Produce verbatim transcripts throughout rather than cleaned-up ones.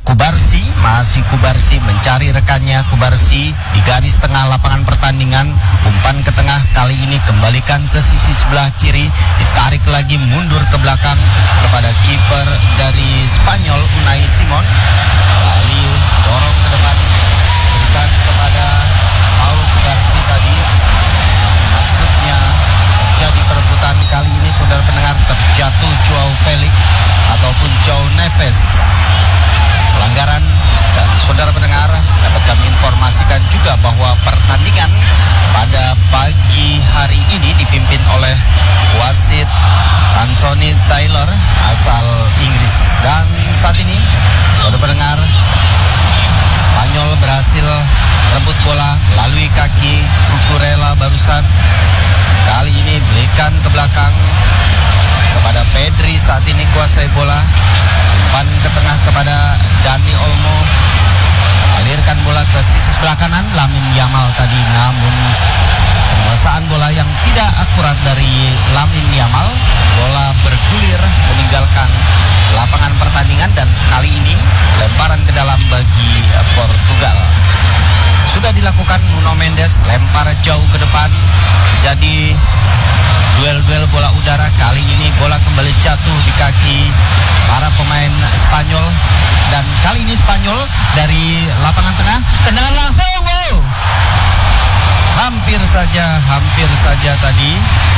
Kubarsi, masih Kubarsi mencari rekannya. Kubarsi di garis tengah lapangan pertandingan, umpan ke tengah, kali ini kembalikan ke sisi sebelah kiri, ditarik lagi mundur ke belakang kepada kiper dari Spanyol Unai Simon, lalu dorong ke depan, berikan kepada Paulo Kubarsi tadi. Maksudnya terjadi perebutan, kali ini saudara pendengar terjatuh Joao Felix ataupun Joao Neves. Pelanggaran, dan saudara pendengar dapat kami informasikan juga bahwa pertandingan pada pagi hari ini dipimpin oleh wasit Anthony Taylor asal Inggris. Dan saat ini saudara pendengar, Spanyol berhasil rebut bola melalui kaki Cucurella barusan. Kali ini berikan ke belakang kepada Pedri, saat ini kuasai bola. Umpan ke tengah kepada Dani Olmo, alirkan bola ke sisi sebelah kanan. Lamine Yamal tadi, namun penguasaan bola yang tidak akurat dari Lamine Yamal. Bola bergulir meninggalkan lapangan pertandingan, dan kali ini lemparan ke dalam bagi Portugal. Sudah dilakukan Nuno Mendes, lempar jauh ke depan, jadi duel-duel bola udara. Kali ini bola kembali jatuh di kaki para pemain Spanyol, dan kali ini Spanyol dari lapangan tengah, tendangan langsung. Oh! Hampir saja, hampir saja tadi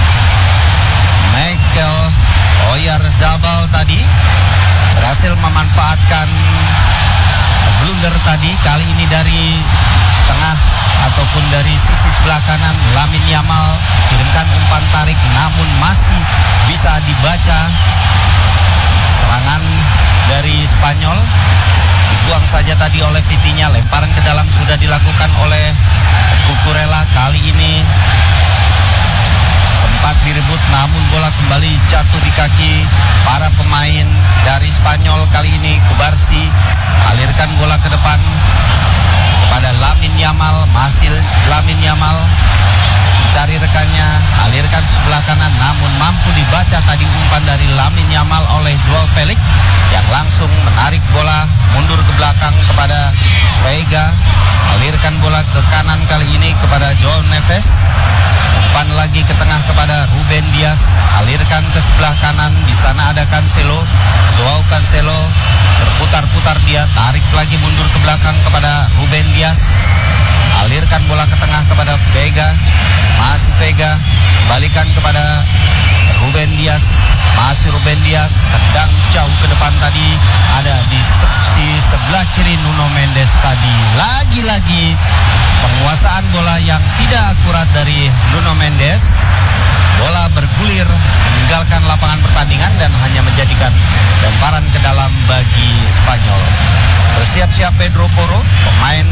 Michael Oyarzabal tadi berhasil memanfaatkan blunder tadi. Kali ini dari tengah ataupun dari sisi sebelah kanan, Lamine Yamal kirimkan umpan tarik, namun masih bisa dibaca serangan dari Spanyol. Dibuang saja tadi oleh Vitinha. Lemparan ke dalam sudah dilakukan oleh Cucurella. Kali ini sempat direbut, namun bola kembali jatuh di kaki para pemain dari Spanyol. Kali ini Kubarsi alirkan bola ke depan kepada Lamine Yamal. Masih Lamine Yamal mencari rekannya, alirkan sebelah kanan, namun mampu dibaca tadi umpan dari Lamine Yamal oleh Joao Felix yang langsung menarik bola mundur ke belakang kepada Veiga. Alirkan bola ke kanan, kali ini kepada Joao Neves. Umpan lagi ke tengah kepada Ruben Dias, alirkan ke sebelah kanan. Di sana ada Cancelo, Joao Cancelo terputar-putar, dia tarik lagi mundur ke belakang kepada Ruben Dias. Alirkan bola ke tengah kepada Veiga, masih Veiga, balikan kepada Ruben Dias, masih Ruben Dias, tendang jauh ke depan tadi, ada di sisi sebelah kiri Nuno Mendes tadi. Lagi-lagi penguasaan bola yang tidak akurat dari Nuno Mendes. Bola bergulir meninggalkan lapangan pertandingan dan hanya menjadikan lemparan ke dalam bagi Spanyol. Bersiap-siap Pedro Porro, pemain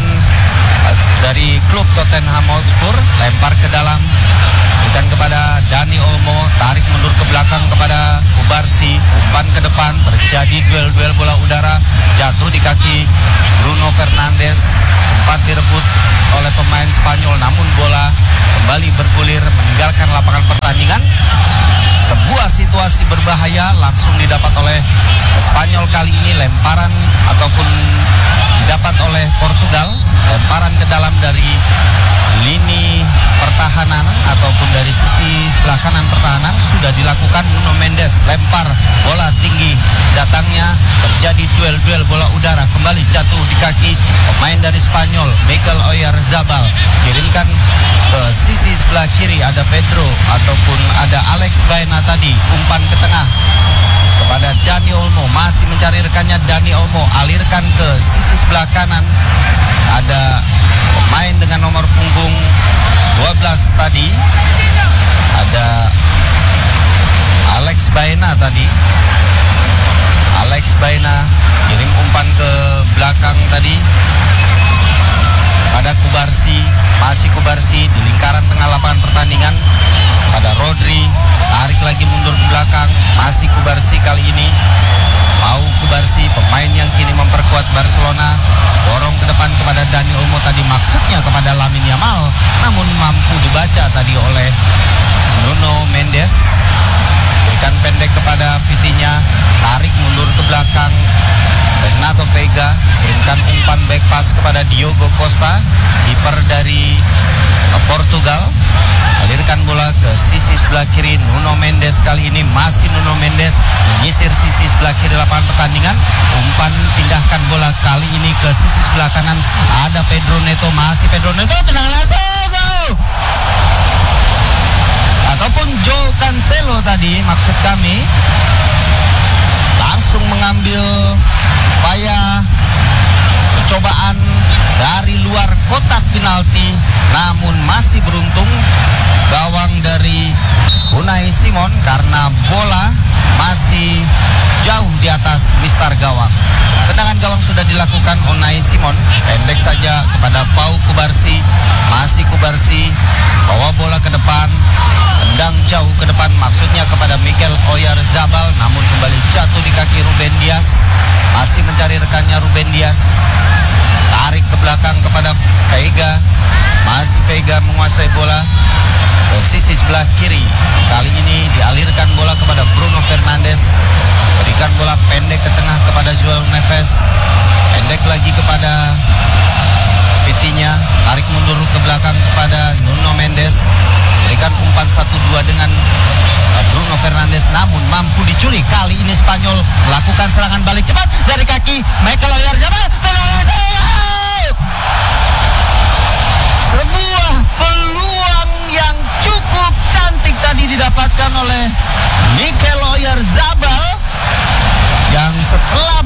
dari klub Tottenham Hotspur, lempar ke dalam, berikan kepada Dani Olmo, tarik mundur ke belakang kepada Kubarsi, umpan ke depan, terjadi duel-duel bola udara, jatuh di kaki Bruno Fernandes, sempat direbut oleh pemain Spanyol, namun bola kembali bergulir meninggalkan lapangan pertandingan. Sebuah situasi berbahaya langsung didapat oleh Spanyol. Kali ini lemparan ataupun didapat oleh Portugal, lemparan ke dalam dari lini pertahanan ataupun dari sisi sebelah kanan pertahanan. Sudah dilakukan Nuno Mendes, lempar bola tinggi, datangnya terjadi duel-duel bola udara, kembali jatuh di kaki pemain dari Spanyol, Michael Oyarzabal. Kirimkan ke sisi sebelah kiri, ada Pedro ataupun ada Alex Baena tadi, umpan ke tengah kepada Dani Olmo, masih mencari rekannya Dani Olmo, alirkan ke sisi sebelah kanan, ada pemain dengan nomor punggung dua belas tadi, ada Alex Baena tadi. Alex Baena kirim umpan ke belakang tadi pada Kubarsi, masih Kubarsi di lingkaran tengah lapangan pertandingan pada Rodri, tarik lagi mundur ke belakang, masih Kubarsi kali ini. Mau Kubarsi, pemain yang kini memperkuat Barcelona, dorong ke depan kepada Dani Olmo tadi, maksudnya kepada Lamine Yamal, namun mampu dibaca tadi oleh Nuno Mendes. Berikan pendek kepada Vitinha, tarik mundur ke belakang Renato Veiga, kepada Diogo Costa, kiper dari uh, Portugal. Alirkan bola ke sisi sebelah kiri, Nuno Mendes. Kali ini masih Nuno Mendes menyisir sisi sebelah kiri lapangan pertandingan. Umpan pindahkan bola kali ini ke sisi sebelah kanan. Ada Pedro Neto, masih Pedro Neto, tendangan langsung, gol! Ataupun Joe Cancelo tadi maksud kami, langsung mengambil upaya percobaan dari luar kotak penalti, namun masih beruntung gawang dari Unai Simon karena bola masih jauh di atas mistar gawang. Tendangan gawang sudah dilakukan Unai Simon, pendek saja kepada Pau Kubarsi. Masih Kubarsi bawa bola ke depan, tendang jauh ke depan, maksudnya kepada Mikel Oyarzabal, namun kembali jatuh di kaki Ruben Dias. Masih mencari rekannya Ruben Dias, tarik ke belakang kepada Veiga. Masih Veiga menguasai bola ke sisi sebelah kiri. Kali ini dialirkan bola kepada Bruno Fernandes, berikan bola pendek ke tengah kepada Joao Neves, pendek lagi kepada Vitinha, tarik mundur ke belakang kepada Nuno Mendes, berikan umpan satu dua dengan Bruno Fernandes, namun mampu diculik. Kali ini Spanyol melakukan serangan balik cepat dari kaki Mikel Oyarzabal.